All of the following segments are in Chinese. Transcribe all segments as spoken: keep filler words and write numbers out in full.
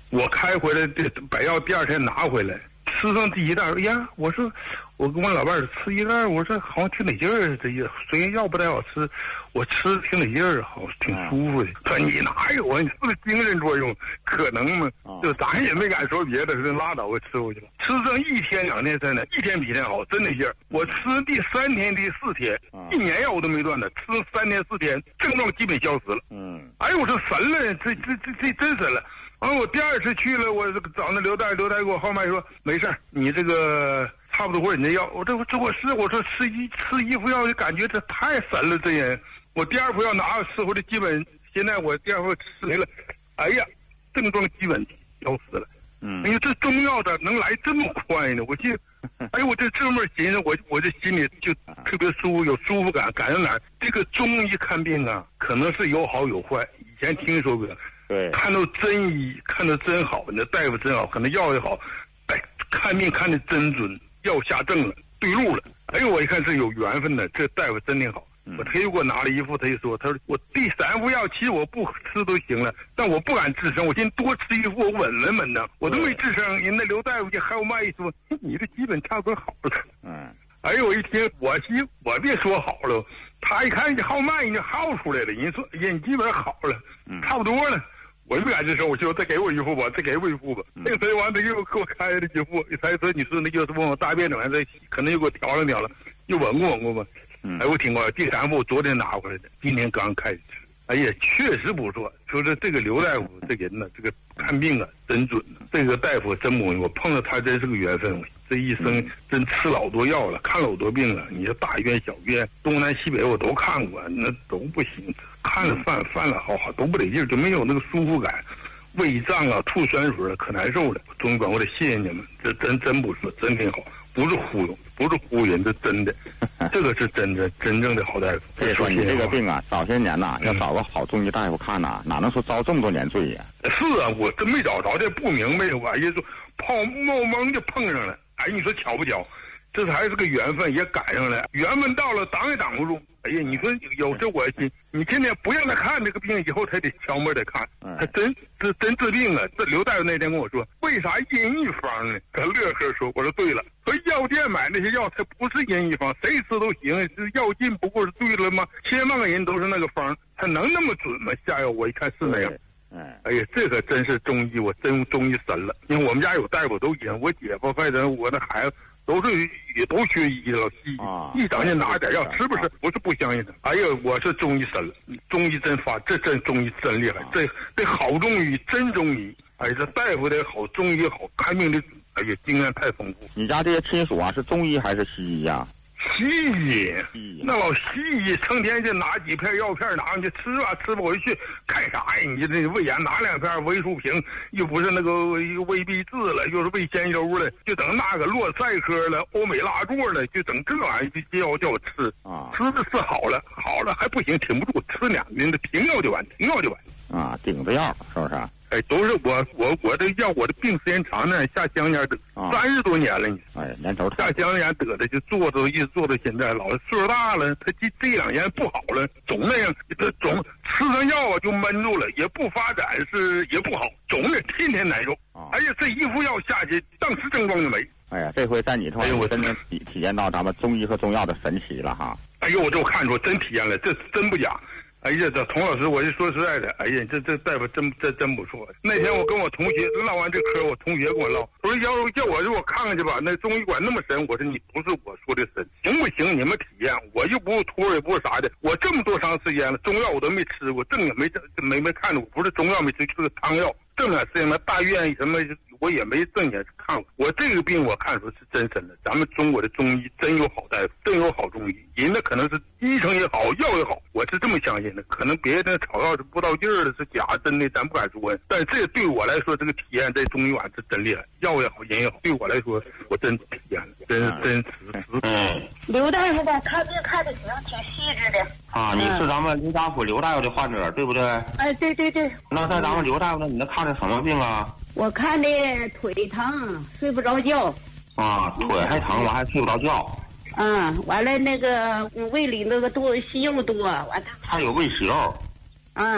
我开回来这把药第二天拿回来，吃上第一袋，哎呀，我说我跟我老伴儿吃一袋，我说好像挺得劲儿，这药虽然药不太好吃，我吃挺得劲儿，好挺舒服的。他说你哪有啊？你是不是精神作用？可能吗？就咱也没敢说别的，就拉倒，我吃回去了。吃上一天两天三天，一天比一天好，真得劲儿。我吃第三天第四天，一年药我都没断的，吃三天四天，症状基本消失了。嗯，哎呦，我说神了，这这这这真神了。完了，我第二次去了，我找那刘大夫，刘大夫给我号脉说没事儿，你这个差不多会你这药。我这我这我是我说吃一吃一副药就感觉这太神了，这人。我第二副药拿吃回来，基本现在我第二副吃没了，哎呀，症状基本消失了。嗯，哎呀，这中药咋能来这么快呢？我记，哎呦，我这这么寻思，我我这心里就特别舒服，有舒服感，感觉哪这个中医看病啊，可能是有好有坏。以前听说过。对，看到真医，看到真好，那大夫真好，可能药也好，哎，看病看得真准，药下正了，对路了。哎呦，我一看是有缘分的，这大夫真挺好。嗯、我他又给我拿了一副，他就说，他说我第三副药其实我不吃都行了，但我不敢治生，我先多吃一副，我稳稳稳的，我都没治生。人那刘大夫就还有脉一说，你这基本差不多好了。嗯，哎呦，我一听，我心我别说好了，他一看你号脉你就号出来了，人说，哎呀，你基本好了，差不多了。我不敢吱声，我就再给我一副吧，再给我一副吧。那个谁完，他又给我开了几副。他说你是那就是问我大便怎么样，再可能又给我调了调了，又稳过稳过吧。嗯，哎，我挺高，第三副昨天拿回来的，今天刚开始吃。哎呀，确实不错。说是这个刘大夫这人呢，这个看病啊真准。这个大夫真不容易，我碰到他真是个缘分。这一生真吃老多药了，看老多病了。你说大医院、小医院、东南西北我都看过，那都不行。看了犯犯了好好都不得劲儿，就没有那个舒服感，胃胀啊、吐酸水了，可难受了。中医馆，我得谢谢你们，这真真不错，真挺好，不是忽悠，不是忽悠人，这真的，这个是真的真正的好大夫。 所以说你这个病啊，早些年呐、啊，要找个好中医大夫看呐、啊，哪能说遭这么多年罪呀？ 是啊，我真没找着，这不明白，我也就泡冒蒙就碰上了。哎，你说巧不巧？这还是个缘分，也赶上了。缘分到了，挡也挡不住。哎呀，你说有这我心，你今天不让他看这个病，以后他得悄摸得看。他真这真治病啊！这刘大夫那天跟我说，为啥阴一方呢？他乐呵说，我说对了，说药店买那些药，它不是阴一方，谁吃都行，是药劲不过是对了吗？千万个人都是那个方，他能那么准吗？下药我一看是那样。哎呀，这可真是中医，我真中医神了。因为我们家有大夫都行，我姐夫反正我那孩子。都是也都学医的老西医，啊、一找就拿点药，是不是？不是不相信的。哎呀，我是中医神了，中医真发，这真中医真厉害，这这好中医，真中医。哎，这大夫得好，中医好，看病的，哎呀，经验太丰富。 你家这些亲属啊，是中医还是西医呀、啊？ 西医，那老西医成天就拿几片药片拿上去吃吧，吃不回去干啥呀？你这胃炎拿两片维舒平，又不是那个胃必治了，又是胃仙幽了，就整那个洛赛科了、欧美拉唑了，就整这玩意儿就药叫我吃啊，吃的是好了，好了还不行，挺不住，吃两年的停药就完，停药就完啊，顶着药是不是？ 哎，都是我我我这药，我的病时间长呢，下香烟得三十多年了，你哎，年头下香烟得的就做着一直做到现在，老岁数大了，他这这两年不好了，总那样，他总吃上药啊就闷住了，也不发展，是也不好，总得天天难受。哎呀，这一副药下去，当时症状就没。 哎呀，这回在你这块，我真正体体验到咱们中医和中药的神奇了哈。 哎呦，我就看出真体验了，这真不假。哎呀，这童老师，我就说实在的，哎呀，这这大夫真真真不错。那天我跟我同学唠完这嗑，我同学跟我唠，我说要叫我让我看看去吧，那中医馆那么神，我说你不是我说的神，行不行？你们体验，我又不是托也不是啥的，我这么多长时间了，中药我都没吃过，正也没没没看过，不是中药没吃，就是汤药，正啊是什么大院什么。我也没正眼看过，我这个病我看出是真神的。咱们中国的中医真有好大夫，真有好中医。人家可能是医生也好，药也好，我是这么相信的。可能别的草药是不到劲儿的，是假真的，咱不敢说。但是这对我来说，这个体验在中医馆是真厉害，药也好，人也好，对我来说，我真体验了，真真实实。 嗯，刘大夫吧，看病看的挺挺细致的。 啊，你是咱们刘大夫刘大夫的患者，对不对？ 哎，对对对。 那在咱们刘大夫那，你那看的什么病啊？ 我看的腿疼，睡不着觉。 啊，腿还疼，完还睡不着觉。 嗯，完了那个胃里那个多息肉多，完了。 还有胃息肉。 啊，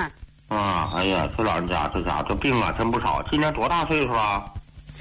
啊，哎呀，这老人家这家这病啊真不少。今年多大岁数啊？